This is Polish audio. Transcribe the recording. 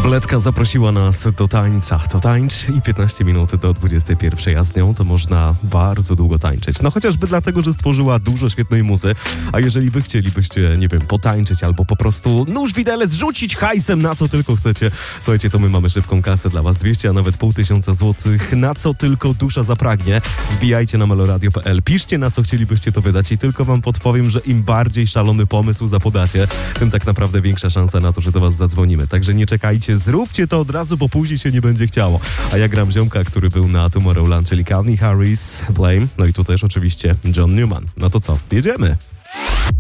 Bledka zaprosiła nas do tańca. To tańcz i 15 minut do 21, a z nią to można bardzo długo tańczyć. No chociażby dlatego, że stworzyła dużo świetnej muzy. A jeżeli wy chcielibyście, nie wiem, potańczyć albo po prostu nóż widelec rzucić hajsem na co tylko chcecie, słuchajcie, to my mamy szybką kasę dla was. 200, a nawet 500 złotych, na co tylko dusza zapragnie. Wbijajcie na meloradio.pl, piszcie na co chcielibyście to wydać i tylko wam podpowiem, że im bardziej szalony pomysł zapodacie, tym tak naprawdę większa szansa na to, że do was zadzwonimy. Także nie czekajcie, zróbcie to od razu, bo później się nie będzie chciało. A ja gram ziomka, który był na Tomorrowland, czyli Calvin Harris, Blame, no i tu też oczywiście John Newman. No to co, jedziemy!